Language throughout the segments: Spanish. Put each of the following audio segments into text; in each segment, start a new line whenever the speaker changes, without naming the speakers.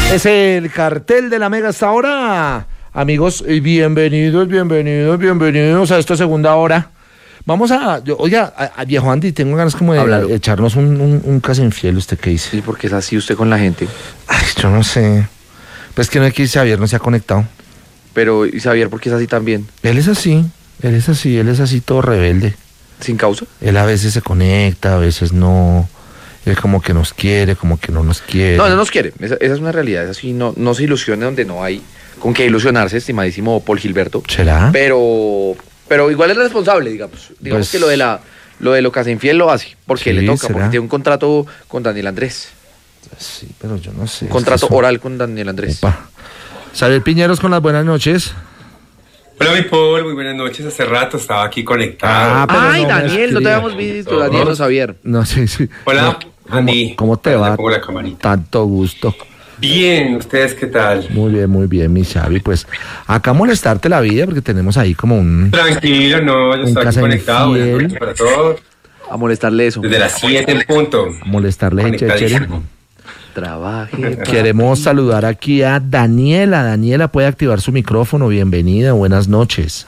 Es el cartel de la Mega hasta ahora. Amigos, bienvenidos a esta segunda hora. Vamos oiga, viejo Andy, tengo ganas como de echarnos un casi infiel. ¿Usted qué dice?
Sí, porque es así usted con la gente.
Ay, yo no sé. Pues que no es que Xavier no se ha conectado.
Pero, ¿y Xavier por qué es así también?
Él es así todo rebelde.
¿Sin causa?
Él a veces se conecta, a veces no. Él como que nos quiere, como que no nos quiere.
No nos quiere. Esa es una realidad. Es así, no se ilusione donde no hay con qué ilusionarse, estimadísimo Paul Gilberto.
¿Será?
Pero igual es responsable, digamos. Digamos pues, que lo de lo casa infiel lo hace, porque sí, le toca, ¿será? Porque tiene un contrato con Daniel Andrés.
Sí, pero yo no sé.
Un contrato oral con Daniel Andrés.
Opa. Xavier Piñeros con las buenas noches.
Hola, mi Paul, muy buenas noches. Hace rato estaba aquí conectado.
Ay, no, Daniel, no te habíamos visto. Daniel o Xavier.
No, sí.
Hola, Andy.
¿Cómo te va?
Pongo la camarita.
Tanto gusto.
Bien, ¿ustedes qué tal?
Muy bien, mi Xavi. Pues acá molestarte la vida porque tenemos ahí como un...
Tranquilo, no, yo estoy aquí conectado. Buenas noches para todos.
A molestarle eso.
Desde las 7 en punto.
A molestarle, gente.
Trabaje.
Queremos saludar aquí a Daniela. Daniela, puede activar su micrófono. Bienvenida, buenas noches.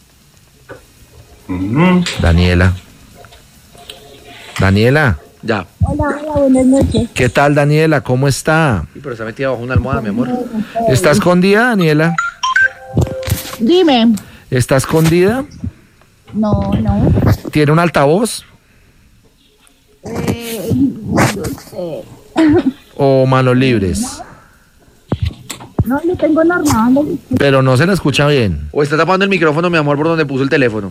Daniela.
Ya.
Hola, buenas noches.
¿Qué tal, Daniela? ¿Cómo está?
Sí, pero está metida bajo una almohada, mi amor.
¿Está escondida, Daniela?
Dime.
¿Está escondida?
No.
¿Tiene un altavoz?
No sé.
¿O manos libres?
No, lo tengo normal.
Pero no se la escucha bien.
O está tapando el micrófono, mi amor, por donde puso el teléfono.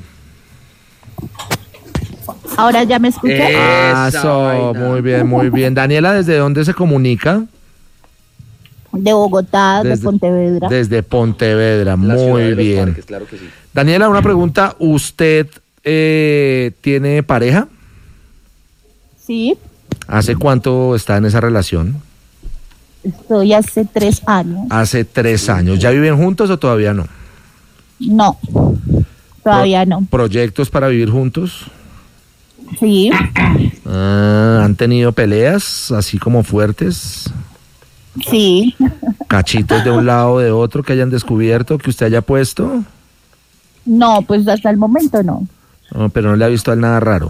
Ahora ya me escucha.
Eso, muy bien. Daniela, ¿desde dónde se comunica?
De Bogotá, de Pontevedra.
Desde Pontevedra, muy bien.
Parques, claro que sí.
Daniela, una pregunta. ¿Usted tiene pareja?
Sí.
¿Hace cuánto está en esa relación?
Estoy hace 3 años.
Hace 3 años. ¿Ya viven juntos o todavía no?
No, todavía no.
¿Proyectos para vivir juntos?
Sí.
¿Han tenido peleas así como fuertes?
Sí.
¿Cachitos de un lado o de otro que hayan descubierto, que usted haya puesto?
No, pues hasta el momento no.
No, pero no le ha visto a él nada raro.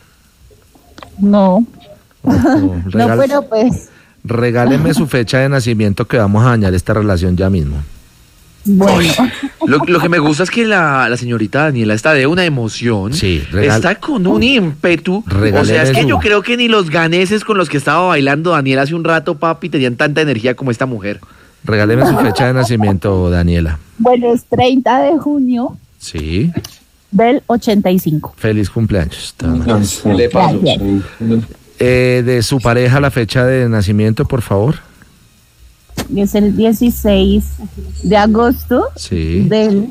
No. No, pero pues...
Regáleme su fecha de nacimiento que vamos a dañar esta relación ya mismo.
Bueno.
Lo que me gusta es que la señorita Daniela está de una emoción.
Sí,
está con un ímpetu. O sea, es que yo creo que ni los ganeses con los que estaba bailando Daniela hace un rato, papi, tenían tanta energía como esta mujer.
Regáleme su fecha de nacimiento, Daniela.
Bueno, es 30 de junio.
Sí.
Del 85.
Feliz cumpleaños.
Le paso.
De su pareja, la fecha de nacimiento, por favor.
Es el 16 de agosto del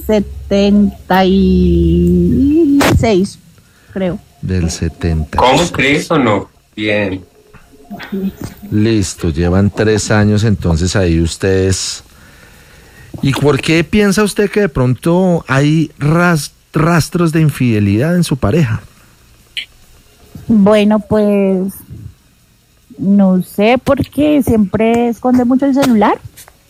76, creo.
Del 70.
¿Cómo crees o no? Bien.
Listo, llevan 3 años entonces ahí ustedes. ¿Y por qué piensa usted que de pronto hay rastros de infidelidad en su pareja?
Bueno, pues no sé, porque siempre esconde mucho el celular.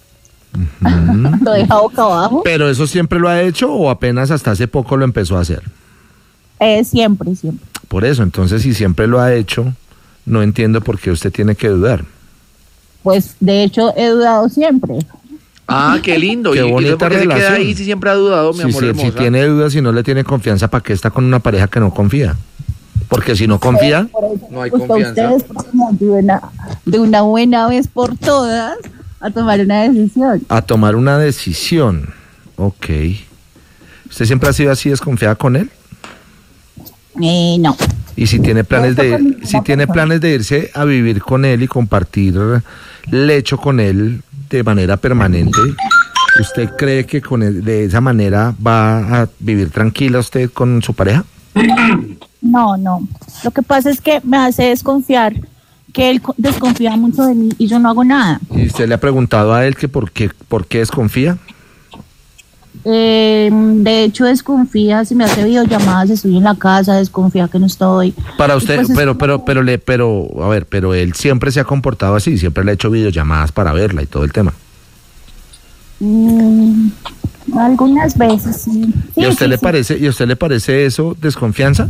Lo deja boca abajo.
¿Pero eso siempre lo ha hecho o apenas hasta hace poco lo empezó a hacer?
Siempre.
Por eso, entonces si siempre lo ha hecho, no entiendo por qué usted tiene que dudar.
Pues de hecho he dudado siempre.
Ah, qué lindo.
Qué bonita
¿por qué
relación.
se queda ahí si siempre ha dudado, mi amor hermosa?
Si tiene dudas y no le tiene confianza, ¿para qué está con una pareja que no confía? Porque si no confía,
no hay confianza.
Ustedes me ayuden de una buena vez por todas a tomar una decisión.
A tomar una decisión. Ok. ¿Usted siempre ha sido así desconfiada con él?
No.
Y si tiene planes de irse a vivir con él y compartir lecho con él de manera permanente, ¿usted cree que con él, de esa manera va a vivir tranquila usted con su pareja?
No. Lo que pasa es que me hace desconfiar, que él desconfía mucho de mí y yo no hago nada.
¿Y usted le ha preguntado a él que por qué desconfía?
De hecho, desconfía si me hace videollamadas, estoy en la casa, desconfía que no estoy.
Para usted,
Pues
pero él siempre se ha comportado así, siempre le ha hecho videollamadas para verla y todo el tema.
Algunas veces sí.
¿Y a usted
Sí,
le
sí.
parece, y a usted le parece eso desconfianza?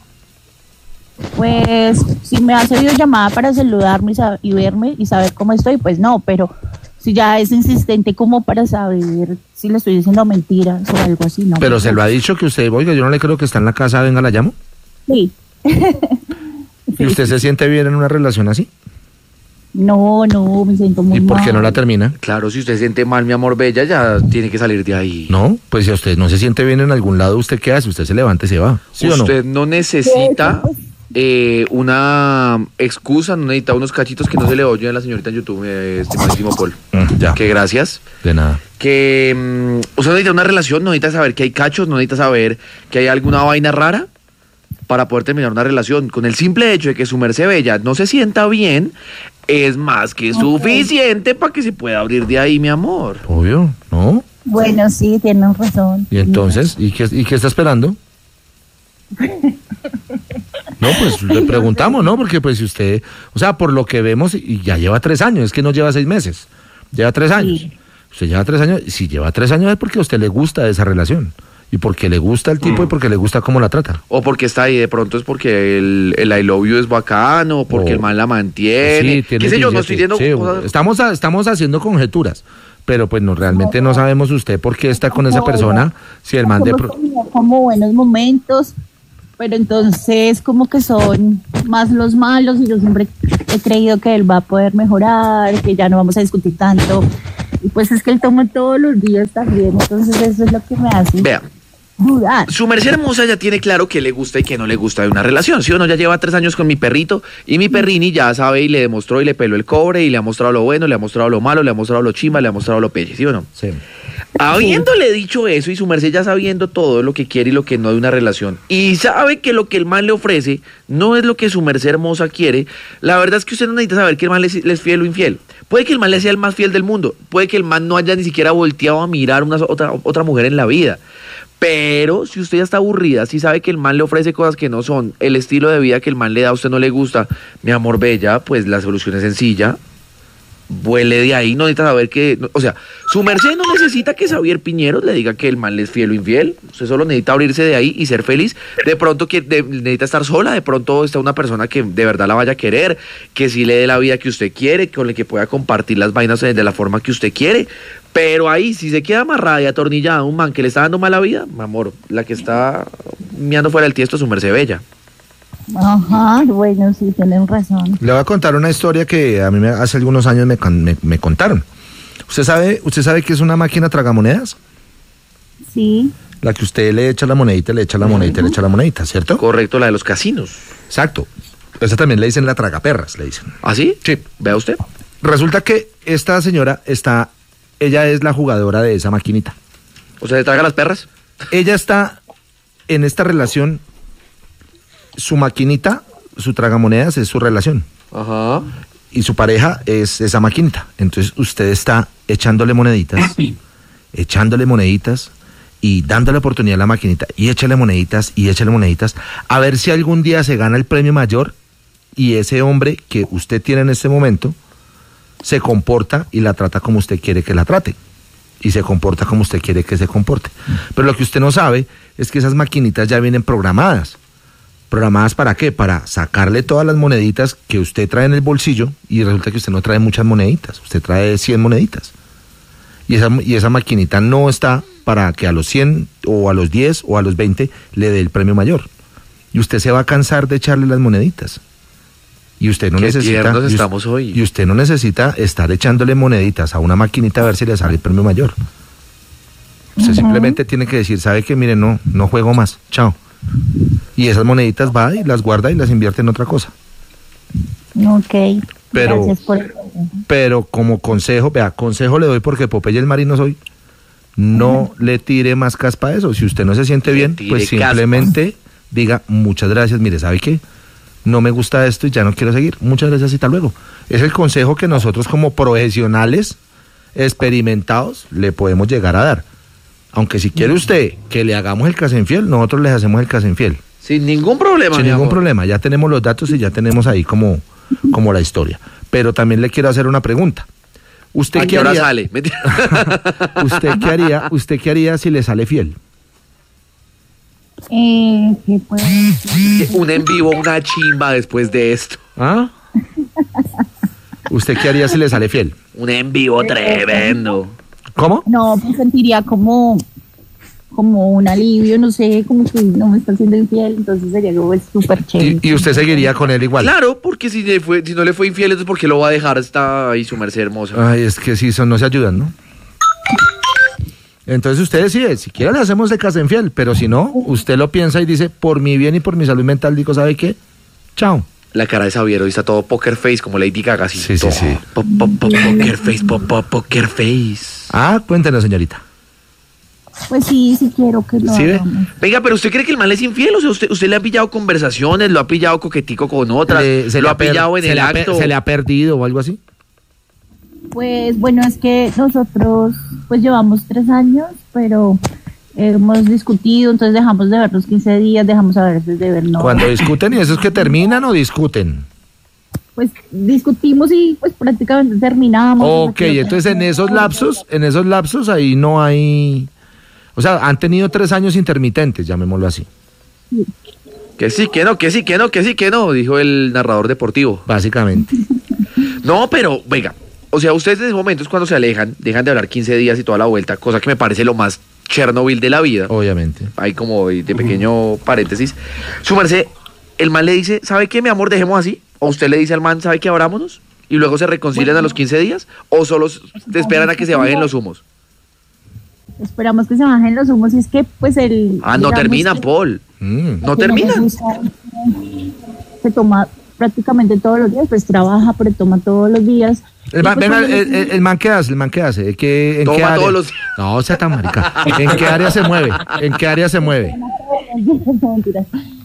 Pues si me hace videollamada para saludarme y verme y saber cómo estoy, pues no, pero si ya es insistente como para saber si le estoy diciendo mentiras o algo así, no.
Pero se lo ha dicho que usted, oiga, yo no le creo que está en la casa, venga, la llamo.
Sí.
¿Y usted se siente bien en una relación así?
No, me siento muy
¿Y por qué
mal.
no la termina?
Claro, si usted se siente mal, mi amor bella, ya tiene que salir de ahí.
No, pues si a usted no se siente bien en algún lado, ¿usted qué hace? Usted se levanta y se va, ¿sí o no?
Usted no necesita una excusa, no necesita unos cachitos que no se le oyen a la señorita en YouTube, estimadísimo Paul.
Ya,
Que gracias.
de nada.
Que usted no necesita una relación, no necesita saber que hay cachos, no necesita saber que hay alguna vaina rara para poder terminar una relación. Con el simple hecho de que su merced bella no se sienta bien, es más que suficiente para que se pueda abrir de ahí, mi amor.
Obvio, ¿no?
Bueno, sí, tienen razón.
Y entonces, ¿y qué está esperando? No, pues le preguntamos, ¿no? Porque pues si usted, o sea, por lo que vemos, y ya lleva 3 años, es que no lleva 6 meses, lleva 3 años.
Sí.
Usted lleva 3 años, si lleva 3 años es porque a usted le gusta esa relación, y porque le gusta el tipo y porque le gusta cómo la trata.
O porque está ahí, de pronto es porque el I love you es bacano, porque
O-
el man la mantiene.
Sí, tiene
¿Qué sé yo? No
billete.
estoy diciendo
Sí,
cosas.
estamos haciendo conjeturas, pero pues no, realmente no sabemos usted por qué está con esa persona, si el man de...
Hemos tenido como buenos momentos, pero entonces como que son más los malos y yo siempre he creído que él va a poder mejorar, que ya no vamos a discutir tanto. Y pues es que él toma todos los días también, entonces eso es lo que me hace
Vea,
dudar.
su merced hermosa ya tiene claro qué le gusta y qué no le gusta de una relación, ¿sí o no? Ya lleva 3 años con mi perrito y mi perrini ya sabe y le demostró y le peló el cobre y le ha mostrado lo bueno, le ha mostrado lo malo, le ha mostrado lo chimba, le ha mostrado lo pelle, ¿sí o no?
Sí.
Habiéndole dicho eso y su merced ya sabiendo todo lo que quiere y lo que no de una relación y sabe que lo que el man le ofrece no es lo que su merced hermosa quiere, la verdad es que usted no necesita saber que el man le es fiel o infiel. Puede que el man le sea el más fiel del mundo, puede que el man no haya ni siquiera volteado a mirar otra mujer en la vida. Pero si usted ya está aburrida, si sabe que el man le ofrece cosas que no son el estilo de vida que el man le da, a usted no le gusta, mi amor bella, pues la solución es sencilla. Vuele de ahí, no necesita saber que... O sea, su merced no necesita que Xavier Piñeros le diga que el man le es fiel o infiel. Usted solo necesita abrirse de ahí y ser feliz. De pronto necesita estar sola, de pronto está una persona que de verdad la vaya a querer, que sí le dé la vida que usted quiere, con la que pueda compartir las vainas de la forma que usted quiere. Pero ahí, si se queda amarrada y atornillada a un man que le está dando mala vida, mi amor, la que está meando fuera del tiesto es su merced bella.
Ajá, bueno, sí, tienen razón.
Le voy a contar una historia que a mí hace algunos años me contaron. ¿Usted sabe qué es una máquina tragamonedas?
Sí,
La que usted le echa la monedita, le echa la monedita, le echa la monedita, ¿cierto?
Correcto, la de los casinos.
Exacto. Esa también le dicen la tragaperras, le dicen.
¿Ah, sí?
Sí.
Vea usted.
Resulta que esta señora ella es la jugadora de esa maquinita.
O sea, ¿se traga las perras?
Ella está en esta relación, su maquinita, su tragamonedas es su relación.
Ajá.
Y su pareja es esa maquinita. Entonces usted está echándole moneditas y dándole oportunidad a la maquinita y échale moneditas, a ver si algún día se gana el premio mayor y ese hombre que usted tiene en este momento se comporta y la trata como usted quiere que la trate y se comporta como usted quiere que se comporte. Pero lo que usted no sabe es que esas maquinitas ya vienen programadas. ¿Programadas para qué? Para sacarle todas las moneditas que usted trae en el bolsillo y resulta que usted no trae muchas moneditas, usted trae 100 moneditas. Y esa maquinita no está para que a los 100 o a los 10 o a los 20 le dé el premio mayor. Y usted se va a cansar de echarle las moneditas. Y usted no
Qué
necesita...
tiernos estamos hoy.
Y usted no necesita estar echándole moneditas a una maquinita a ver si le sale el premio mayor. Usted simplemente tiene que decir, ¿sabe qué? Mire, no juego más, chao. Y esas moneditas va y las guarda y las invierte en otra cosa.
ok.
Pero-
Gracias por el...
Pero como consejo, consejo le doy porque Popeye el marino soy, no le tire más caspa a eso. Si usted no se siente bien,
tire
pues simplemente diga, muchas gracias, mire, ¿sabe qué? No me gusta esto y ya no quiero seguir. Muchas gracias y hasta luego. Es el consejo que nosotros como profesionales experimentados le podemos llegar a dar. Aunque si quiere usted que le hagamos el caso infiel, nosotros les hacemos el caso infiel.
Sin ningún problema,
Sin
mi
ningún
amor.
problema, ya tenemos los datos y ya tenemos ahí como la historia. Pero también le quiero hacer una pregunta. ¿Usted
¿A
qué
qué hora
haría?
sale? Mentira.
¿Usted qué haría si le sale fiel?
¿Qué puedo decir?
Un en vivo, una chimba después de esto.
¿Ah? ¿Usted qué haría si le sale fiel?
Un en vivo tremendo.
¿Cómo?
No, pues sentiría como un alivio, no sé, como que no me está haciendo infiel, entonces sería como súper chévere.
¿Y usted seguiría con él igual?
Claro, porque si no le fue infiel, entonces ¿por qué lo va a dejar? Está ahí su merced hermosa.
Ay, es que sí, no se ayudan, ¿no? Entonces usted decide, si quiere le hacemos el caso infiel, pero si no, usted lo piensa y dice, por mi bien y por mi salud mental, digo, ¿sabe qué? Chao.
La cara de Xavier hoy está todo poker face, como Lady Gaga. Así,
Sí, sí,
todo
sí.
Poker face, poker face.
Ah, cuéntenos, señorita.
Pues sí quiero que lo
¿Sí ve?
hagamos.
Venga, pero ¿usted cree que el mal es infiel? O sea, ¿usted le ha pillado conversaciones, lo ha pillado coquetico con otras, lo ha pillado en el acto?
¿Se le ha perdido o algo así?
Pues bueno, es que nosotros pues llevamos 3 años, pero hemos discutido, entonces dejamos de vernos 15 días, dejamos a veces de vernos.
Cuando discuten, ¿y eso es que terminan o discuten?
Pues discutimos y pues prácticamente terminamos.
Ok, entonces en esos lapsos ahí no hay... O sea, han tenido 3 años intermitentes, llamémoslo así,
Que sí, que no, que sí, que no, que sí, que no, dijo el narrador deportivo.
básicamente.
No, pero, venga, o sea, ustedes en ese momento es cuando se alejan, dejan de hablar 15 días y toda la vuelta, cosa que me parece lo más Chernobyl de la vida.
Obviamente.
Ahí como de pequeño paréntesis. Su merced, el man le dice, ¿sabe qué, mi amor, dejemos así? O usted le dice al man, ¿sabe qué, abrámonos? Y luego se reconcilian a los 15 días, o solo te esperan a que se bajen los humos.
Esperamos que se bajen los humos y es que pues el...
Ah, no
digamos
termina,
que-
Paul. No
que
termina.
me gusta, se toma prácticamente todos los días, pues trabaja, pero toma todos los días.
El
Y,
man,
pues,
venga,
cuando
el man, ¿qué hace? ¿El man qué hace? ¿En qué
Toma
área?
todos los-
No, sea tan marica. ¿En qué área se mueve? ¿En qué área se mueve?
No, mentiras.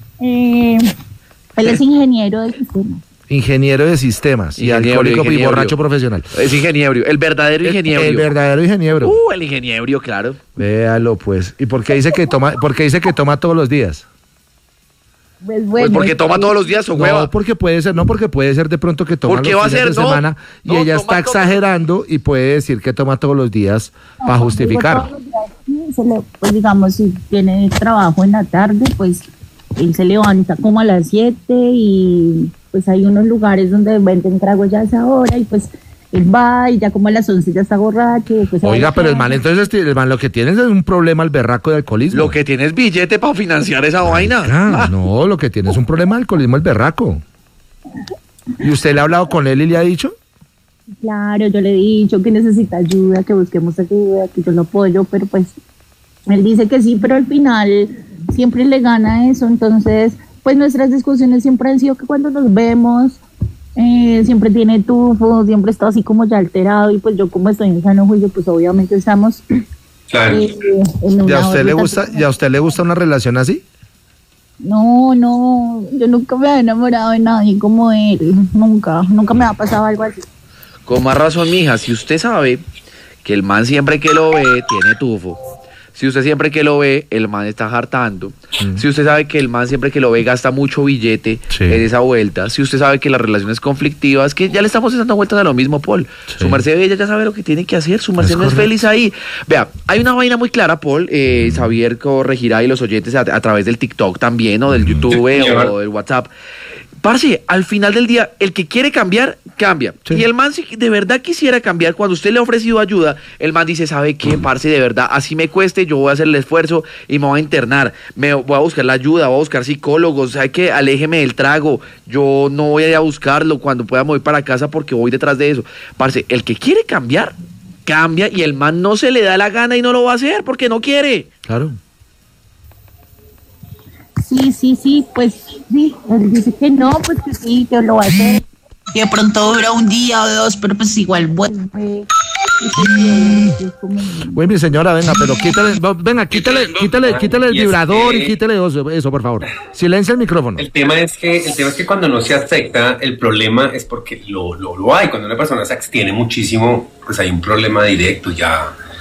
Él es ingeniero de sistemas.
Ingeniero de sistemas y
Ingeniero,
alcohólico y
ingeniero.
borracho profesional.
Es ingeniero, el verdadero ingeniero.
El verdadero ingeniero.
El ingeniero, claro.
Véalo, pues. ¿Y por qué dice que toma todos los días?
Pues,
Pues
bueno,
porque toma todos los días o hueva.
No, porque puede ser de pronto que toma
¿Por qué
los
va a
fines
ser?
de
No,
semana y
no,
ella
toma
está
todo.
exagerando y puede decir que toma todos los días para justificar.
todos los días, sí, pues digamos, si tiene trabajo en la tarde, pues él se levanta como a las 7 y pues hay unos lugares donde venden trago ya a esa hora y pues él va y ya como a las 11 ya está borracho. Y después se va
Oiga,
a
pero el
casa.
man entonces el man lo que tiene es un problema al berraco de alcoholismo.
Lo que tiene es billete para financiar esa vaina.
Ah, no, lo que tiene es un problema de alcoholismo el berraco. ¿Y usted le ha hablado con él y le ha dicho?
Claro, yo le he dicho que necesita ayuda, que busquemos ayuda, que yo lo apoyo, pero pues él dice que sí, pero al final siempre le gana eso. Entonces, pues nuestras discusiones siempre han sido que cuando nos vemos, siempre tiene tufo, siempre está así como ya alterado y pues yo como estoy en sano juicio, pues obviamente estamos
Claro.
en
¿Y
una
a usted le
órbita.
gusta, una relación así?
No, yo nunca me he enamorado de nadie como él, nunca me ha pasado algo así.
Con más razón, mija, si usted sabe que el man siempre que lo ve tiene tufo, si usted siempre que lo ve, el man está hartando, si usted sabe que el man siempre que lo ve gasta mucho billete
Sí.
en esa vuelta, si usted sabe que la relación es conflictiva, es que ya le estamos dando vueltas a lo mismo, Paul.
Sí.
Su merced ella ya sabe lo que tiene que hacer, su merced
Es
no es
correcto.
feliz ahí. Vea, hay una vaina muy clara, Paul, Xavier corregirá y los oyentes a través del TikTok también, o del YouTube
señor.
o del WhatsApp. Parce, al final del día, el que quiere cambiar, cambia.
Sí.
Y el man, si de verdad quisiera cambiar, cuando usted le ha ofrecido ayuda, el man dice, ¿sabe qué, parce? De verdad, así me cueste, yo voy a hacer el esfuerzo y me voy a internar. Me voy a buscar la ayuda, voy a buscar psicólogos, ¿sabe qué? Aléjeme del trago. Yo no voy a ir a buscarlo cuando pueda mover para casa porque voy detrás de eso. Parce, el que quiere cambiar, cambia y el man no se le da la gana y no lo va a hacer porque no quiere.
Claro.
Sí, pues sí, él dice que no, pues que sí, que lo va a hacer. Que de pronto dura un día o dos, pero pues igual vuelve. Y pues, sí, es como-
Bueno, mi señora, venga, pero quítale el
Y es
vibrador y
que-
quítale eso, por favor. Silencia el micrófono.
El tema es que cuando no se acepta, el problema es porque lo hay. Cuando una persona se abstiene muchísimo, pues hay un problema directo. Ya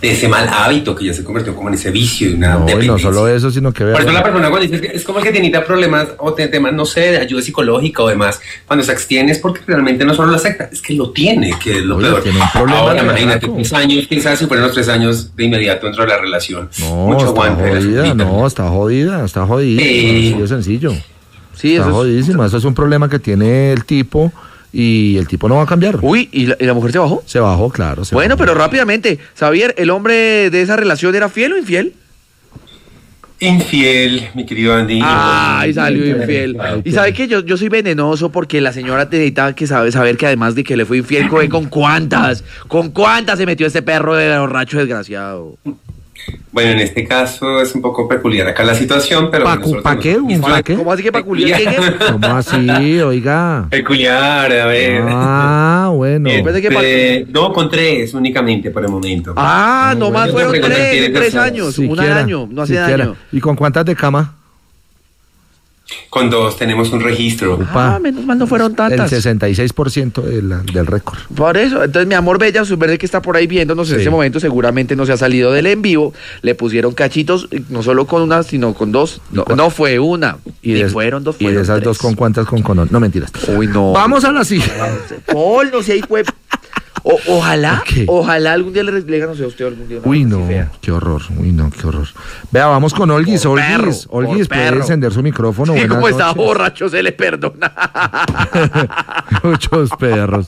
de ese mal hábito que ya se convirtió como en ese vicio y una
No, y
dependencia.
no solo eso, sino que
Por eso la persona cuando dice que es como el que tiene problemas o temas, no sé, de ayuda psicológica o demás, cuando se abstiene es porque realmente no solo lo acepta, es que lo tiene, que es lo
Oye,
peor.
tiene un problema
Ahora
de
imagínate,
verdad.
3 años, quién sabe si fueron los 3 años de inmediato dentro de la relación.
No,
Mucho
está
aguante de la
jodida,
señorita.
no, está jodida,
Sí.
así de sencillo.
Sí,
Está
eso es.
jodidísima, eso es un problema que tiene el tipo y el tipo no va a cambiar.
Uy, ¿y la mujer se bajó?
Se bajó, claro. Se
Bueno,
bajó.
pero rápidamente, Xavier, ¿el hombre de esa relación era fiel o infiel?
Infiel, mi querido Andy.
Ay, salió infiel. Y sabe que yo soy venenoso porque la señora necesitaba que saber que además de que le fue infiel, con cuántas se metió este perro de borracho desgraciado.
Bueno, en este caso es un poco peculiar acá la situación, pero... nosotros
¿Pa qué?
tenemos-
¿Un qué?
¿Cómo así que peculiar? ¿Qué?
¿Cómo así? Oiga.
Peculiar, a ver.
Ah, bueno.
Después de que
No, con 3 únicamente por el momento.
Ah, nomás
Bueno,
fueron
pregunta, ¿quiere
3
persona?
años, un
Siquiera,
año, no hace
siquiera.
daño.
¿Y con cuántas de cama?
Con 2 tenemos un registro.
Upa.
Menos mal no fueron
El
tantas.
66% del récord.
Por eso, entonces mi amor bella, su verde que está por ahí viéndonos en
Sí.
este momento, seguramente no se ha salido del en vivo, le pusieron cachitos, no solo con una, sino con 2, no fue una, y fueron 2,
y de esas 2 con cuántas con no mentiras.
Uy, no.
Vamos a la siguiente.
Paul, no sé, ahí fue. Ojalá,
Ok.
ojalá algún día le digan, no sé, a usted algún día. una
Uy,
cosa
no,
así fea.
qué horror. Uy, no, qué horror. Vea, vamos con Olguis.
Por perro,
Olguis, Olguis,
por
puede
perro.
encender su micrófono.
Y
Buenas
como está
noches.
borracho, se le perdona.
Muchos perros.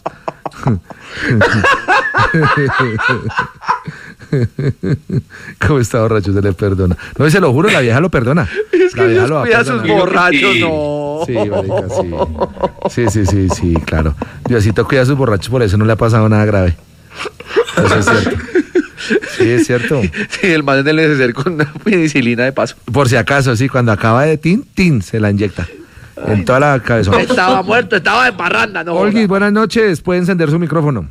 Como está borracho, se le perdona. No, y se lo juro, la vieja lo perdona.
Es que
La vieja
Dios
lo va a
cuida a sus
perdonar.
borrachos,
Sí.
no.
Sí, marica, sí, claro. Diosito cuida a sus borrachos, por eso no le ha pasado nada grave. Eso es cierto. Sí, es cierto.
Sí, el man del neceser con una penicilina de paso.
Por si acaso, sí, cuando acaba de tin, se la inyecta. En toda la cabeza.
Estaba muerto, estaba de parranda, no.
Olguis,
joda.
buenas noches. Puede encender su micrófono.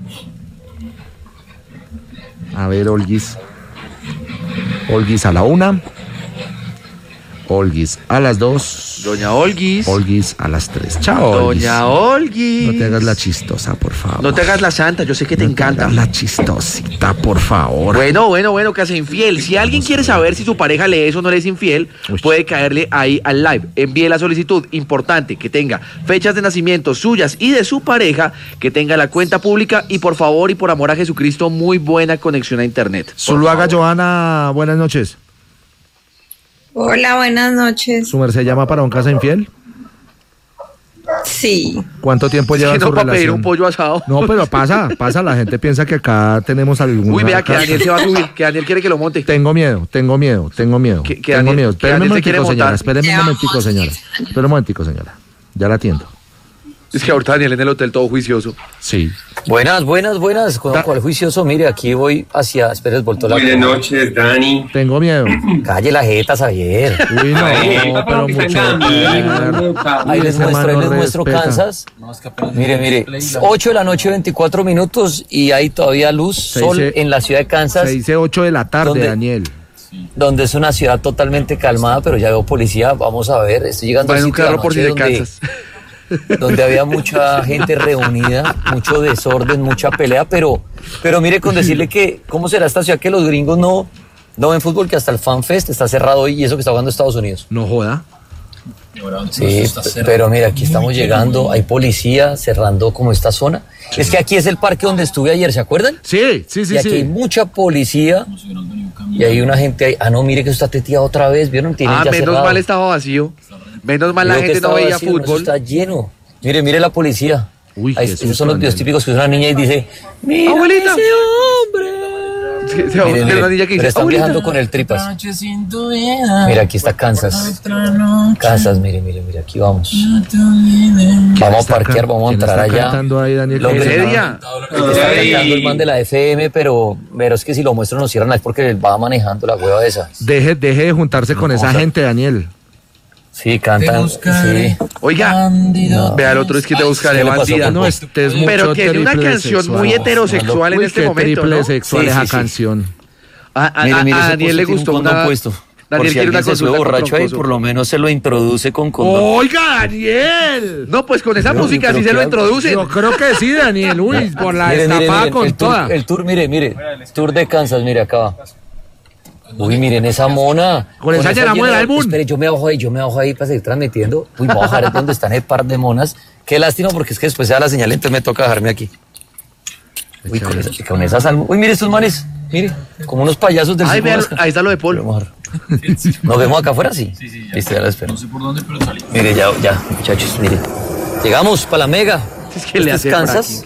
A ver, Olguis. Olguis a la 1. Olguis a las 2.
Doña Olguis.
Olguis a las 3. Chao, Olguis.
Doña Olguis.
No te hagas la chistosa, por favor.
No te hagas la santa, yo sé que te
No te
encanta.
hagas la chistosita, por favor.
Bueno, que hace infiel. Si alguien quiere saber si su pareja le es o no le es infiel,
Uy.
puede caerle ahí al live. Envíe la solicitud. Importante que tenga fechas de nacimiento suyas y de su pareja, que tenga la cuenta pública y por favor y por amor a Jesucristo, muy buena conexión a internet.
Zuluaga Johanna, buenas noches.
Hola, buenas noches.
¿Su merced llama para un casa infiel?
Sí,
¿Cuánto tiempo lleva
Que
en
no
su
para pedir
relación?
un pollo asado.
No, pero pasa, la gente piensa que acá tenemos algún...
Uy, vea que Daniel se va a subir, que Daniel quiere que lo monte.
Tengo miedo.
Que
Tengo
Daniel-
miedo.
que
Espéreme un
Daniel se quiere
momentico, señora.
montar.
Espéreme un momentico, señora. Espera un momentico, señora. Ya la atiendo.
Es que ahorita Daniel en el hotel todo juicioso.
Sí.
Buenas. ¿Con cuál juicioso? Mire, aquí voy hacia... Espera, voltó la...
Buenas noches, Dani.
Tengo miedo.
Calle la jeta, Xavier.
Uy,
Ay,
no, pero
que
mucho.
está caminando,
Ahí les
ese
muestro,
man no respeta.
Kansas. Mire, 8 de la noche, 24 minutos y hay todavía luz, sol
dice-
en la ciudad de Kansas,
Se dice 8 de la tarde,
¿Dónde?
Daniel.
donde es una ciudad totalmente calmada, pero ya veo policía. Vamos a ver, estoy llegando
Va en
al
un
sitio de
carro por si de
anoche
Kansas.
donde había mucha gente reunida, mucho desorden, mucha pelea, pero mire con decirle que, ¿cómo será esta ciudad que los gringos no ven fútbol, que hasta el FanFest está cerrado hoy y eso que está jugando Estados Unidos?
No joda.
Sí, pero mira, aquí estamos llegando, hay policía cerrando como esta zona. Es que aquí es el parque donde estuve ayer, ¿se acuerdan?
Sí.
Y aquí hay mucha policía y hay una gente ahí. Ah, no, mire que eso está teteado otra vez, ¿vieron? Tienen
Ah,
ya
menos
cerrado.
mal estaba vacío. Menos mal la
Creo que
gente no
estaba
veía
vacío, eso
fútbol.
está lleno. Mire la policía.
Uy,
Ahí,
qué
esos
susto,
son los videos
Daniel.
típicos que es una niña y dice, mira
Abuelita.
ese hombre.
Mire,
Mire,
una niña que
pero
dice,
están
"Abuelita".
viajando con el tripas. Mira, aquí está Kansas. Kansas, mire, aquí vamos. Vamos a parquear, vamos a entrar allá.
Cantando ahí, Daniel?
Lo
¿Qué
que
dice?
Seria.
Está cantando el man de la FM, pero es que si lo muestro nos cierran es porque él va manejando la hueva esa.
Deje de juntarse con esa gente, Daniel.
Sí, cantan. Sí.
Oiga, vea el otro es que te buscaré
¿Qué le pasó,
bandida.
Popo?
No, este es mucho
Pero tiene una
triple
canción
sexual.
muy heterosexual en
Uy,
este
qué
momento,
triple
¿no?
sexual
Sí,
esa
sí, sí.
canción.
A
Mire,
a
ese
Daniel le
puesto tiene
gustó
un condón
una...
puesto. Por si
quiere una
alguien se sube
consulta con
borracho ahí,
Troncoso.
por lo menos se lo introduce con condón.
¡Oiga, Daniel!
No, pues con esa
Pero-
música
pero
sí se
¿qué
lo
hago?
introducen.
Yo creo que sí, Daniel. Uy, por la
Mire, mire,
destapada
mire,
con
el
toda.
tour, el tour, mire, tour de Kansas, mire acá. Uy, miren esa mona.
Con esa llenamos
llena
el
de-
álbum.
Espere, yo me bajo ahí para seguir transmitiendo. Uy, voy a bajar donde están el par de monas. Qué lástima, porque es que después se da la señal, entonces me toca dejarme aquí. Uy, con esas almas. Uy, mire estos manes. Mire, como unos payasos del
Ay,
circo
vean,
Vasca.
ahí está lo de Paul.
Vamos a bajar. ¿Nos vemos acá afuera? Sí. Listo, ya la espero. No sé por dónde, pero salí. Mire, ya, muchachos, mire. Llegamos para la mega.
Es que le
¿Esto
hace
es Kansas?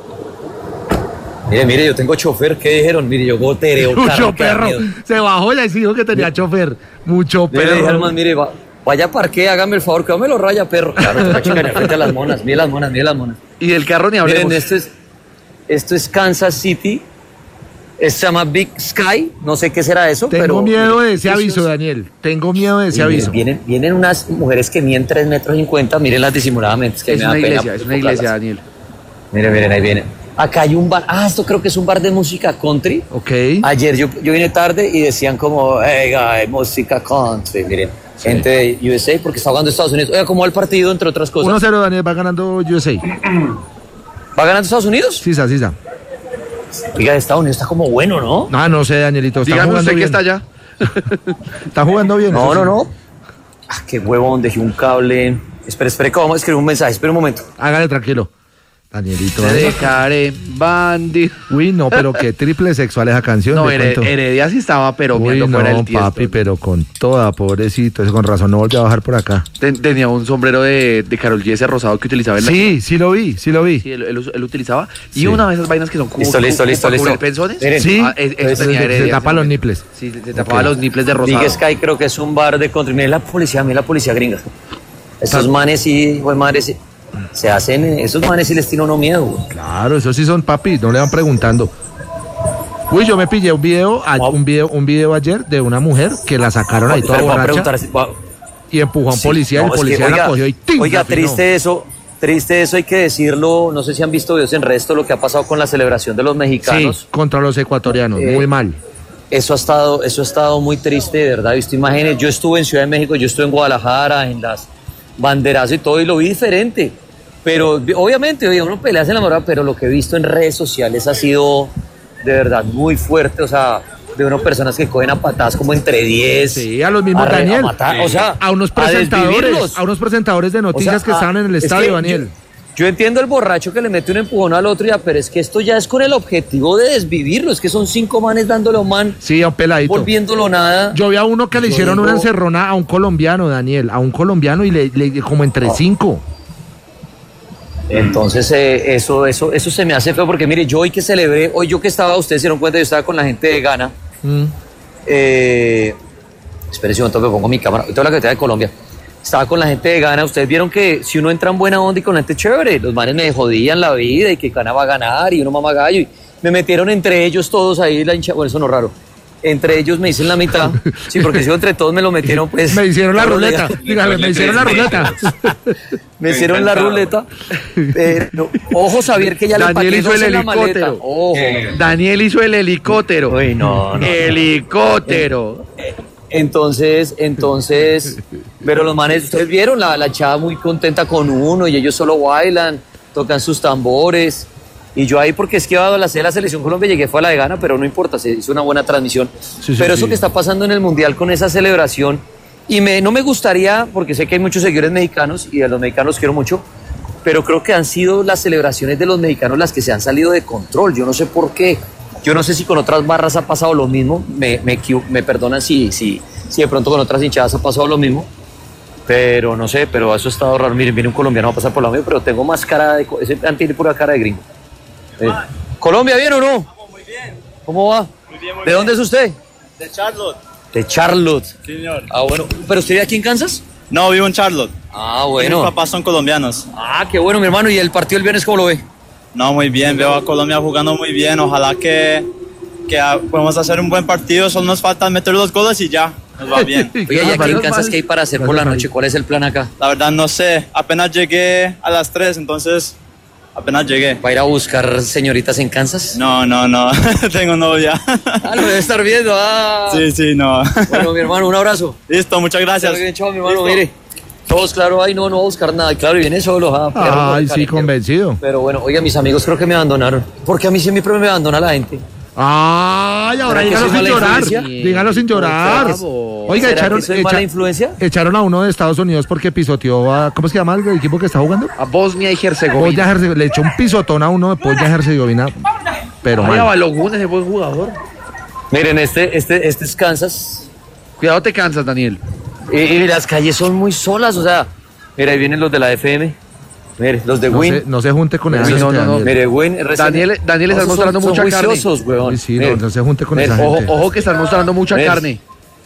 Mire, yo tengo chofer. ¿Qué dijeron? Mire, yo gotereo.
Mucho perro. Se bajó y les dijo que tenía chofer. Mucho
Le dije al
perro.
man, mire, vaya parque, hágame el favor, que no me lo raya, perro. Claro, te va a chingar frente a las monas. Mire las monas.
Y del carro ni hablemos.
Miren, esto es Kansas City. Esto se llama Big Sky. No sé qué será eso, pero...
Tengo miedo de ese
precioso.
aviso, Daniel. Tengo miedo de ese
Y
aviso.
Vienen unas mujeres que miden 3 metros 50, mírenlas disimuladamente. Es que
Es
me da
una
pena
iglesia, es una iglesia,
enfocarlas.
Daniel.
Miren, ahí viene. Acá hay un bar. Esto creo que es un bar de música country.
Ok.
Ayer yo vine tarde y decían como, hey, guy, música country. Miren, gente de USA porque está jugando Estados Unidos. Oiga, ¿cómo va el partido, entre otras cosas?
1-0, Daniel. Va ganando USA.
¿Va ganando Estados Unidos?
Sisa.
Oiga, Estados Unidos está como bueno, ¿no?
No sé, Danielito. Está
Dígame
jugando
usted que
bien.
está allá.
Está jugando bien. eso sí.
No. Qué huevón, dejé un cable. Espere, que vamos a escribir un mensaje. Espera un momento.
Hágale tranquilo. Danielito.
Te dejaré bandido.
Uy, no, pero qué triple sexual esa canción.
No,
le cuento.
Heredia sí estaba, pero
Uy,
viendo fuera
no,
el tiesto.
papi, pero con toda, pobrecito. Eso con razón no volvió a bajar por acá.
Tenía un sombrero de Karol G ese rosado que utilizaba en la...
Sí lo vi.
Sí, él utilizaba. Y
Sí.
una de esas vainas que son como...
Listo.
para cubrir pensones.
Miren,
Sí,
Eso tenía
se
Heredia.
tapa
en
los
ese
niples.
momento. Sí, se tapaba los niples de rosado.
Big Sky creo que es un bar de country. Miren la policía gringa. Esos manes sí, güey, madre, se hacen... Esos manes sí les tiene uno miedo, güey.
Claro, esos sí son papi, no le van preguntando. Uy, yo me pillé un video ayer de una mujer que la sacaron ahí toda
Pero voy a
borracha
preguntar,
y empujó a un
sí,
policía,
no,
el
es que,
policía la
oiga,
cogió y ¡tim!
Oiga,
la afinó.
triste eso, hay que decirlo. No sé si han visto videos en resto lo que ha pasado con la celebración de los mexicanos.
Sí, contra los ecuatorianos,
Eh,
muy mal.
Eso ha estado muy triste, de verdad. He visto imágenes. Yo estuve en Ciudad de México, yo estuve en Guadalajara, en las banderas y todo, y lo vi diferente. Pero obviamente, oye, uno pelea en la moral, pero lo que he visto en redes sociales ha sido de verdad muy fuerte. O sea, de unas personas que cogen a patadas como entre 10.
Sí, a los mismos
a
Daniel.
matar, o sea,
a unos presentadores de noticias que estaban en el estadio, Daniel.
Yo entiendo el borracho que le mete un empujón al otro, pero es que esto ya es con el objetivo de desvivirlo. Es que son 5 manes dándole a un man,
Sí, a un peladito.
volviéndolo nada.
Yo vi a uno que le
Yo
hicieron
digo-
una encerrona a un colombiano, Daniel, a un colombiano y le como entre 5.
Entonces, eso se me hace feo porque, mire, yo hoy que celebré, hoy yo que estaba, ustedes se dieron cuenta, yo estaba con la gente de Ghana. Espere un momento que pongo mi cámara. Ahorita la que de Colombia. Estaba con la gente de Ghana. Ustedes vieron que si uno entra en buena onda y con la gente chévere, los manes me jodían la vida y que Ghana va a ganar y uno mama gallo. Y me metieron entre ellos todos ahí la hincha. Bueno, eso no es raro. Entre ellos me dicen la mitad. Sí, porque si entre todos me lo metieron, pues.
Me hicieron la
claro,
ruleta. Dígale, me hicieron la ruleta.
Me hicieron la ruleta. Ojo, Javier, que ya le
Daniel
empaqué
hizo
dos
el
en la maleta.
helicóptero.
Ojo.
Daniel hizo el helicóptero.
Uy, no.
Helicóptero.
Entonces, pero los manes, ustedes vieron la chava muy contenta con uno y ellos solo bailan, tocan sus tambores. Y yo ahí, porque es que iba a la selección Colombia, llegué, fue a la de Ghana, pero no importa, se hizo una buena transmisión.
Sí,
pero eso
sí.
que está pasando en el Mundial con esa celebración, y no me gustaría, porque sé que hay muchos seguidores mexicanos, y a los mexicanos quiero mucho, pero creo que han sido las celebraciones de los mexicanos las que se han salido de control. Yo no sé por qué. Yo no sé si con otras barras ha pasado lo mismo. Me perdonan si de pronto con otras hinchadas ha pasado lo mismo. Pero no sé, pero eso ha estado raro. Miren, viene un colombiano a pasar por la mía, pero tengo más cara de... Ese tiene pura cara de gringo. ¿Colombia bien o no?
Muy bien.
¿Cómo va?
Muy bien, muy
¿De dónde es usted?
De Charlotte.
De Charlotte.
Sí, señor.
Ah, bueno. ¿Pero usted vive aquí en Kansas?
No, vivo en Charlotte.
Ah,
Mis
bueno.
papás son colombianos.
Ah, qué bueno, mi hermano. ¿Y el partido el viernes cómo lo ve?
No, muy bien. Veo a Colombia jugando muy bien. Ojalá que podamos hacer un buen partido. Solo nos falta meter los goles y ya. Nos va bien.
Oye, ¿y aquí en Kansas qué hay para hacer por la noche? ¿Cuál es el plan acá?
La verdad no sé. Apenas llegué a las 3, entonces Apenas llegué.
¿Va a ir a buscar señoritas en Kansas?
No, tengo novia.
Ah, lo debe estar viendo. Ah.
Sí, no.
Bueno, mi hermano, un abrazo.
Listo, muchas gracias.
Bien, chao, mi hermano, mire. Todos, claro, ay, no va a buscar nada. Claro, y viene solo.
Ay, sí, convencido.
Pero bueno, oiga, mis amigos creo que me abandonaron. Porque a mí siempre me abandona la gente.
Ay, ahora
¿Será que
dígalo
soy
sin
mala
llorar.
influencia?
Dígalo sin llorar.
Por favor.
Oiga,
¿Será que soy mala influencia?
echaron a uno de Estados Unidos porque pisoteó a... ¿Cómo se llama el equipo que está jugando?
A Bosnia y Herzegovina.
Herzegovina. Le echó un pisotón a uno de Bosnia Herzegovina. Pero
Ay, a
mal.
Balogun, ese buen jugador.
Miren, este es Kansas.
Cuidado, te cansas, Daniel.
Y las calles son muy solas, o sea, mira, ahí vienen los de la FM. Mire, los de Win.
No se junte con esa
Uy,
gente,
no.
Daniel.
Mire, Win.
Daniel está
Esos
mostrando
son
mucha carne.
juiciosos, weón.
Uy, sí,
Mire,
no se junte con
mire,
esa gente.
Ojo que están mostrando mucha
¿Ves?
carne.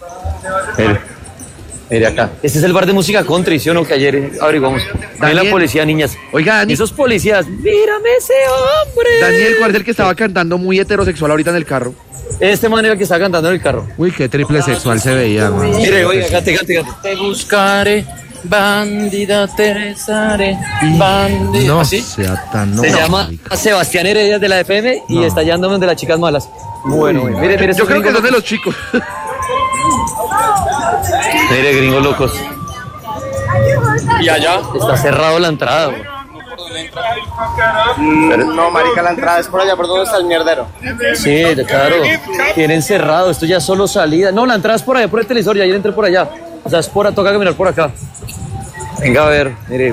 Mire acá. Este es el bar de música country, ¿sí o no? Que ayer averiguamos. Ahí la policía, niñas.
Oiga, Dani.
Esos policías, mírame ese hombre.
Daniel, ¿cuál es el que estaba cantando muy heterosexual ahorita en el carro?
Este man era el que está cantando en el carro.
Uy, qué triple sexual se veía, hermano.
Mire, oiga, cante. Te buscaré, bandida, te rezaré, bandida.
No
¿Así?
sea tan... No,
Se llama
marica.
Sebastián Heredia de la FM y
No.
está hallándome de las chicas malas. Bueno, mire,
Yo
estos
creo que
gringos
son de
locos.
los chicos.
Mire, gringos locos.
¿Y allá?
Está cerrado la entrada, güey.
No, marica, la entrada es por allá, por donde está el mierdero.
Sí, claro. Tienen cerrado, esto ya es solo salida. No, la entrada es por allá, por el televisor, ya ayer entré por allá. O sea, toca caminar por acá. Venga a ver, mire.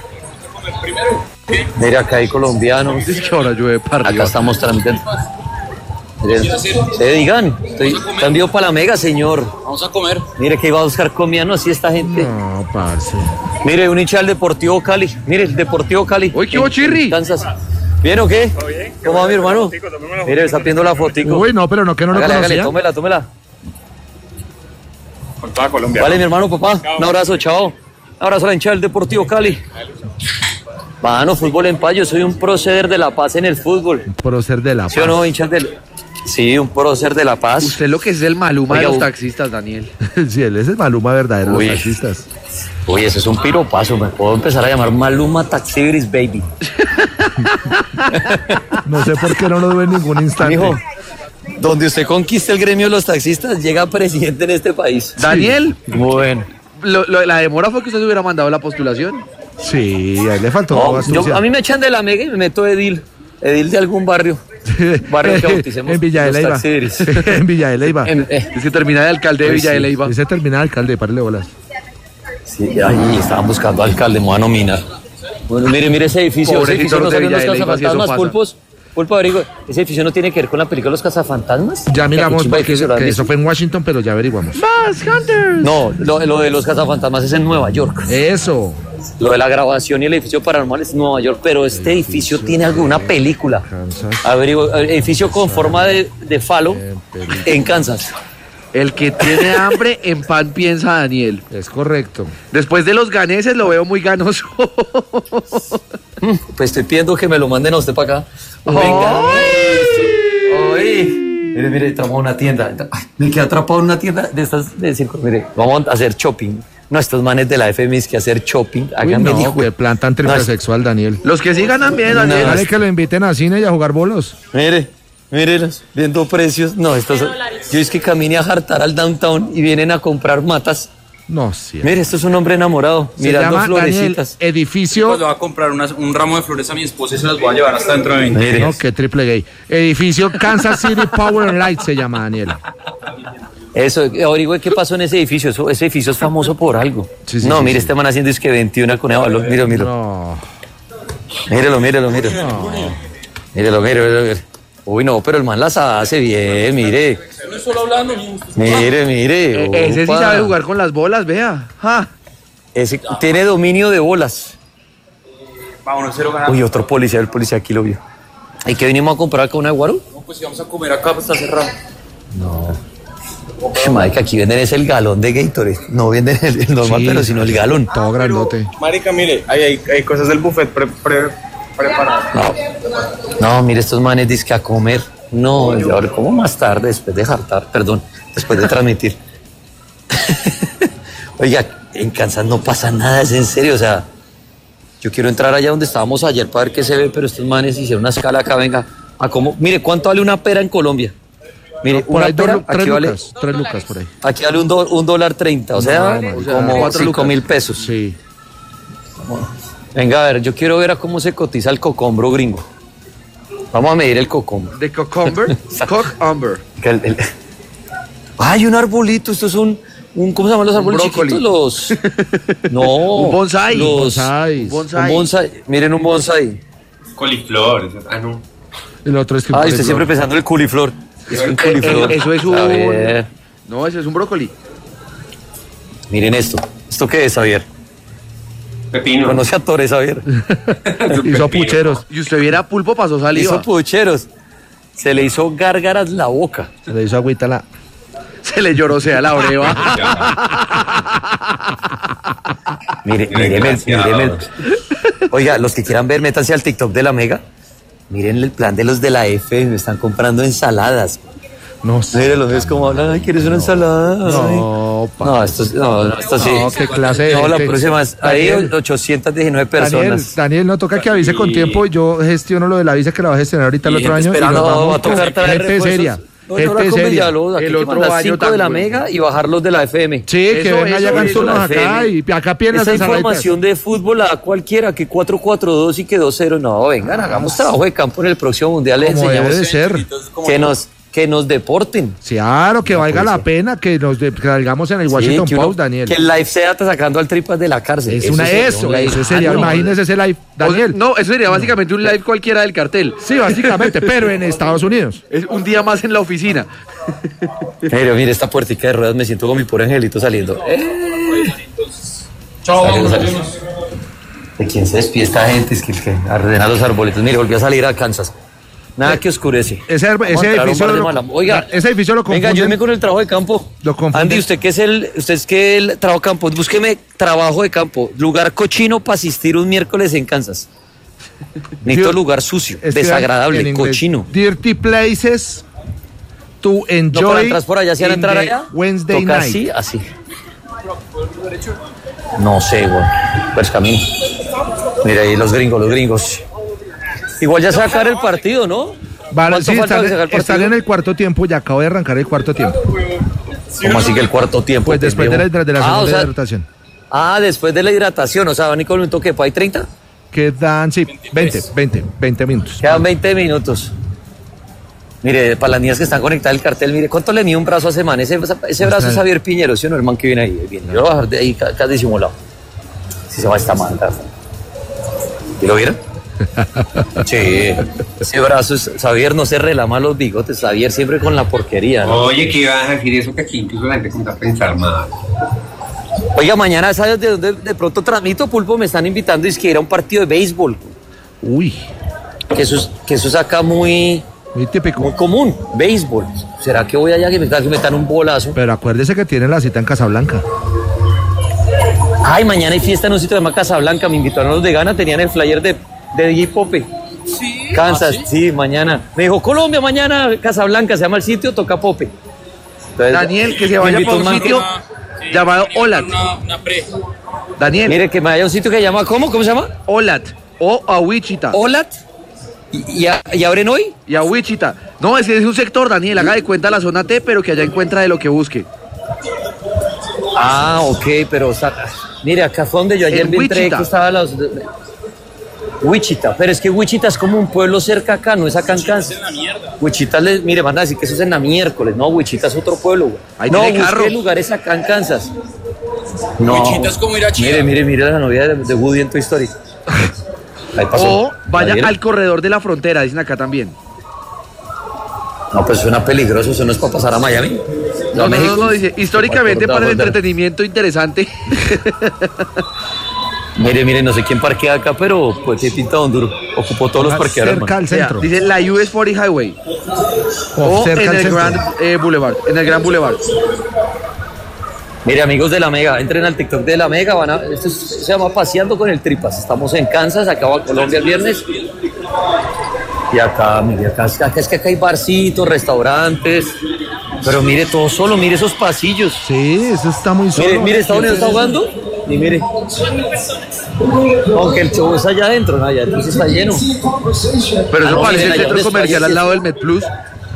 Mire, acá hay colombianos.
Es que ahora llueve para
Acá
arriba.
estamos transmitiendo. Miren, se digan, cambio para la mega, señor.
Vamos a comer.
Mire que iba a buscar comida, no, así esta gente.
No, parce.
Mire, un hincha del Deportivo Cali. Mire, el Deportivo Cali.
Uy, ¿qué hubo, Chirri?
En Kansas. ¿Bien o qué? ¿Cómo va mi hermano? Mire, está pidiendo la fotico.
Uy, no, pero no, que no lo
Hágale,
conocía.
tómela.
Con toda Colombia.
Vale, mi hermano, papá. Un abrazo, chao. Un abrazo a la hincha del Deportivo Cali. Mano, fútbol en paz. Yo soy un prócer de la paz en el fútbol.
Prócer de la
¿Sí o no, hinchas del...? Sí, un prócer de la paz.
Usted lo que es el Maluma
Oiga,
de los taxistas, Daniel.
Sí, él es el Maluma verdadero de
Uy.
los taxistas.
Uy, ese es un piropazo. Me puedo empezar a llamar Maluma Taxigris Baby.
No sé por qué no lo duele en ningún instante.
Mijo, donde usted conquiste el gremio de los taxistas, llega presidente en este país.
Daniel,
Bueno.
la demora fue que usted se hubiera mandado la postulación.
Sí, a él le faltó
No,
astucia.
a mí me echan de la mega y me meto edil de algún barrio. Barrio que bauticemos.
En Villa de
los
Leyva.
taxigris.
En Villa de Leyva.
Es que termina de alcalde de
Pues
Villa de
sí.
Leyva.
Ese termina de alcalde, párale bolas.
Sí, ahí estaban buscando alcalde, me voy a nominar. Bueno, mire ese edificio. Ese
Pobrecitos
edificio no
de
salen
Villa
los
de Leyva, si eso
cazafantasmas,
pasa.
Pulpo, averigüe. Ese edificio no tiene que ver con la película Los Cazafantasmas.
Ya miramos
Qué chimba
porque
edificio, ¿lo has
que
visto?
eso fue en Washington, pero ya averiguamos.
¡Más Hunters!
No, lo de los cazafantasmas es en Nueva York.
Eso.
Lo de la grabación y el edificio paranormal es en Nueva York, pero este edificio tiene alguna película.
Kansas.
Edificio con forma de falo en Kansas.
El que tiene hambre, en pan piensa Daniel.
Es correcto.
Después de los ganeses lo veo muy ganoso.
Pues estoy pidiendo que me lo manden a usted para acá. Venga. Ay. Mire, traemos una tienda. Ay, me quedé atrapado en una tienda de estas de circo. Mire, vamos a hacer shopping. No, estos manes de la FMI que hacer shopping.
Uy,
Háganme
no,
hijo.
que plan tan triple sexual, Daniel.
Los que sí ganan bien, Daniel.
Dale que lo inviten a cine y a jugar bolos.
Mírelos, viendo precios. No, estos son. Yo es que camine a jartar al downtown y vienen a comprar matas.
No, sí.
Mire, esto es un hombre enamorado,
Se
mirando
llama Daniel,
florecitas.
edificio...
Le voy a comprar un ramo de flores a mi esposa y se las voy a llevar hasta dentro de 20
Mire.
No, qué triple gay. Edificio Kansas City Power and Light se llama, Daniel.
Eso, averigüe qué pasó en ese edificio. Ese edificio es famoso por algo.
Sí, sí,
no,
sí,
mire,
sí.
este man haciendo es que 21 con el valor. Míralo.
No.
Mírelo. Mírelo. Uy, no, pero el man las hace bien, mire. Mire.
Ese sí
Opa.
sabe jugar con las bolas, vea. Ja.
Ese tiene dominio de bolas.
Vámonos, 0 ganando.
Uy, otro policía, el policía aquí lo vio. ¿Y qué vinimos a comprar acá, una de guaro?
No, pues si vamos a comer acá, pues está cerrado.
Madre, que aquí venden es el galón de Gatorade. No venden el normal,
Sí.
pero sino el galón.
Todo grandote.
Marica, mire, hay cosas del buffet preparadas.
No, mire, estos manes dicen que a comer. No, y ahora, ¿cómo más tarde, después de jartar? Perdón, después de transmitir. Oiga, en Kansas no pasa nada, es en serio, o sea, Yo quiero entrar allá donde estábamos ayer para ver qué se ve, pero estos manes hicieron una escala acá, venga. A cómo, mire, ¿cuánto vale una pera en Colombia? Mire,
Por
una
ahí
pera, aquí vale,
3 lucas por ahí.
aquí vale $1.30, o sea, como 5.000 pesos.
Sí.
Venga, a ver, yo quiero ver a cómo se cotiza el cocombro gringo. Vamos a medir el cocombro.
De Cucumber. Cucumber.
Hay un arbolito, esto es un ¿cómo se llaman los árboles
brócoli.
chiquitos? No.
Un bonsai.
Un bonsai. Miren un bonsai.
Coliflor. No.
El otro es que
Usted siempre pensando en el culiflor. Es un culiflor.
Eso es
A ver.
un... No, eso es un brócoli.
Miren esto. ¿Esto qué es, Javier?
Pepino.
No se atore, Javier.
hizo pucheros.
Y usted viera pulpo, pasó saliva.
Hizo pucheros. Se le hizo gárgaras la boca.
Se le hizo agüita la...
Se le lloró, sea la breva.
Míreme. Oiga, los que quieran ver, métanse al TikTok de la Mega. Miren el plan de los de la F, me están comprando ensaladas.
No sé.
Mírenlos, es como hablan, ay, ¿quieres una ensalada?
No, pa.
No, esto sí.
No, qué clase de
No, la
gente.
próxima es, ahí 819 personas.
Daniel, no toca que avise con tiempo. Yo gestiono lo de la visa que la va a gestionar ahorita el
Y
otro
gente
año.
esperando,
y nos
va a
vamos
tocar
con
traer
gente
refuerzos.
seria.
No,
Gente
con
seria.
Villalobos, aquí
El
que
otro
mandar
año
5 de la
también.
Mega y bajarlos de la FM.
Sí, que
Eso,
venga y hagan
eso,
turnos
la
acá.
FM.
Y acá piernas
Esa
ensaladitas.
información de fútbol a cualquiera, que 4-4-2 y que 2-0. No, vengan, hagamos trabajo de campo en el próximo mundial. Les
Como debe
enseñamos
de ser.
que nos deporten.
Claro, que valga la pena que nos que salgamos en el Washington
Sí, que
Post, Daniel.
Que el live sea sacando al tripas de la cárcel.
Es una
sería
eso,
un live.
eso sería,
Ah, no.
imagínese ese live, Daniel.
No, eso sería básicamente un live cualquiera del cartel.
Sí, básicamente, pero en Estados Unidos.
Es un día más en la oficina.
Pero mire esta puertica de ruedas, me siento con mi pobre angelito saliendo.
Chao,
Saliendo. ¿De quién se despide esta gente? Es que ordena los arbolitos. Mire, volvió a salir a Kansas. Nada que oscurece.
Ese
Vamos a entrar a un
edificio
bar de
lo,
mala- Oiga,
ese edificio lo
venga,
confunden.
ayúdeme con el trabajo de campo.
Lo confunden.
Andy, usted que es el trabajo de campo, búsqueme trabajo de campo. Lugar cochino para asistir un miércoles en Kansas. Necesito
Dios,
lugar sucio,
es que en
desagradable,
inglés,
cochino.
Dirty places to
No, para
enjoy.
entrar por allá, ¿si van a
in
entrar
the
allá?
Wednesday
Toca
night.
así. No sé, güey. Pues camino. Mira ahí los gringos. Igual ya se va a acabar el partido, ¿no?
Vale,
¿Cuánto
sí,
falta para que se acabe el
están
partido?
en el cuarto tiempo, ya acabo de arrancar el cuarto tiempo.
¿Cómo así que el cuarto tiempo?
Pues después de la segunda
o sea,
hidratación.
después de la hidratación, o sea, van y con un toque, ¿hay 30?
Quedan, sí, 20 minutos.
Quedan 20 minutos. Mire, para las niñas que están conectadas al cartel, mire, ¿cuánto le mide un brazo a ese man? Ese brazo es Javier Piñero, ¿sí o no? El man que viene ahí. Yo lo voy a bajar de ahí, casi disimulado. Si se va esta man. ¿Y lo vieron? Sí, ese brazo es... Xavier no se relama los bigotes, Xavier siempre con la porquería, ¿no?
Oye, que ibas a decir eso que aquí incluso la gente comienza a pensar mal.
Oiga, mañana, ¿sabes de dónde de pronto transmito, Pulpo? Me están invitando, es que ir a un partido de béisbol.
Uy,
Que eso es acá muy
típico.
común, béisbol. ¿Será que voy allá que me metan un bolazo?
Pero acuérdese que tiene la cita en Casablanca.
Ay, mañana hay fiesta en un sitio de Casablanca, me invitaron los de Ghana, tenían el flyer de DJ Pope.
Sí.
Kansas, sí, mañana. Me dijo, Colombia, mañana Casablanca, se llama el sitio, toca Pope. Entonces,
Daniel, que se
me
vaya
invitó
para un
man
sitio
que-
llamado Olat.
Una pre.
Daniel,
Mire, que me vaya a un sitio que se llama, ¿cómo se llama?
Olat o a Wichita.
Olat. ¿Y abren hoy?
Y a Wichita. No, ese es un sector, Daniel. Haga de cuenta la zona T, pero que allá encuentra de lo que busque.
Ah, ok, pero, o sea, mire, acá fue donde yo ayer
En
vi entré
Wichita.
que estaba Wichita, pero es que Wichita es como un pueblo cerca acá, no es acá en Kansas. Wichita, mire, van a decir que eso es en la miércoles, no, Wichita es otro pueblo, güey.
Ahí
no,
tiene carro.
busqué lugares acá en Kansas. No,
Wichita es como ir a Chile.
mire la novia de Woody en Toy Story. Ahí pasó.
O vaya
¿La vieron?
al corredor de la frontera, dicen acá también.
No, pues suena peligroso, eso no es para pasar a Miami.
No,
a México.
no, dice, históricamente
Por
para el
debajo de-
entretenimiento interesante.
Mire, no sé quién parquea acá, pero pues se pinta un duro. Ocupó todos los parqueaderos.
Cerca al
O sea,
centro.
dice la US 40 Highway. O
cerca
en
al
el
centro.
Grand Boulevard. En el Gran Boulevard.
Mire, amigos de la Mega, entren al TikTok de la Mega, esto se llama Paseando con el Tripas. Estamos en Kansas, acá va Colombia el viernes. Y acá, mire, acá es que acá hay barcitos, restaurantes. Pero mire todo solo, mire esos pasillos.
Sí, eso está muy solo.
Mire, Estados Unidos está jugando. Y mire. Aunque el show es allá adentro, ¿no? Allá adentro sí está lleno.
Pero eso
no,
parece
miren,
el
allá
centro
donde
comercial
está-
al lado del MedPlus.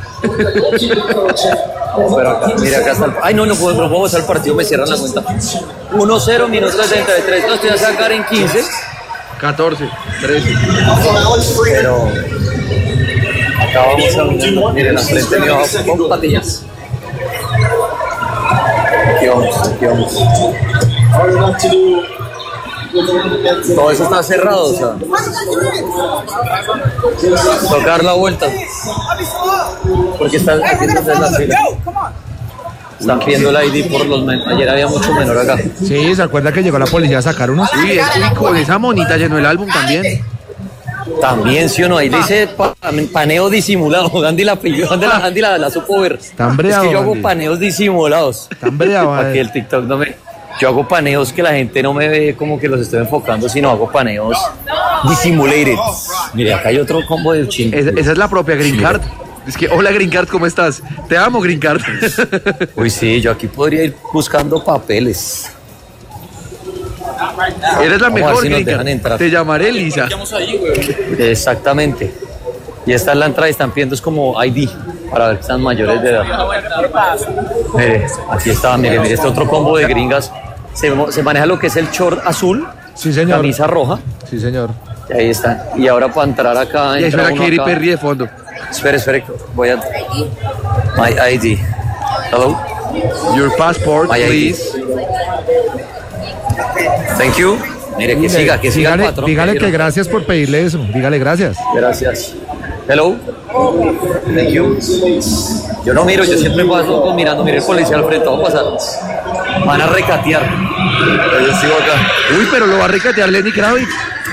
Pero acá, mira, acá está el... Ay, no puedo pasar el partido, me cierran la cuenta. 1-0, minuto 63. No, estoy a sacar en 15.
14, 13.
Pero... Acá vamos a mirar, miren, la frente mío con patillas. Aquí vamos. Todo eso está cerrado, o sea. Tocar la vuelta. Porque están aquí en la fila. Están pidiendo el ID por los menores. Ayer había mucho menor acá.
Sí, ¿se acuerda que llegó la policía a sacar unos?
Uy, con esa monita llenó el álbum también.
También, sí o no, ahí le dice paneo disimulado. Andy la pilló, Andy la supo ver.
Tan bravo,
Es que yo hago
Andy.
paneos disimulados.
Tan bravo,
Para que el TikTok no me... Yo hago paneos que la gente no me ve como que los estoy enfocando, sino hago paneos disimulated. Mire, acá hay otro combo de ching.
Esa es la propia Green Card. Es que, hola Green Card, ¿cómo estás? Te amo, Green Card.
Uy, sí, yo aquí podría ir buscando papeles.
Eres la
Vamos a ver
mejor,
si nos
Green
dejan
Card.
entrar.
Te llamaré Lisa.
Estamos ahí, güey.
Exactamente. Y esta es la entrada y están pidiendo es como ID para ver que están mayores de edad. Mire, aquí está, mire, este otro combo de gringas. Se maneja lo que es el short azul,
Sí, señor.
camisa roja.
Sí, señor.
Y ahí están. Y ahora para entrar acá.
Y
entra
espera
uno
Katy
acá.
Perry de fondo.
Espere, voy a. My ID. Hello.
Your passport,
My ID.
please.
Thank you. Mire, que siga el
Dígale,
patrón.
dígale que
quiero.
gracias por pedirle eso. Dígale gracias.
Gracias. Hello. Thank you. Yo no miro, yo siempre paso mirando, mire el policía al frente, vamos a pasar. Van a recatear. Pero yo sigo acá.
Uy, pero lo va a recatear Lenny Kravitz.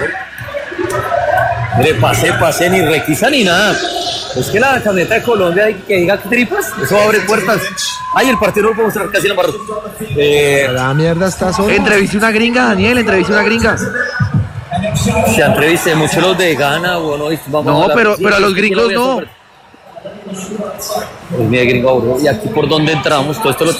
Mire, pasé, ni requisa ni nada. Es que la camioneta de Colombia que diga que tripas, eso abre puertas. Ay, el partido no lo puedo mostrar casi en la barra.
La mierda está sola.
Entrevisté una gringa, Daniel, entrevisté una gringa.
Se entrevisté mucho los de Ghana, bueno, vamos
No,
a hablar.
pero
Sí,
a los
sí,
gringos
quiero ver
no.
eso, pero- Pues mire, gringo, bro, y aquí por donde entramos, todo esto lo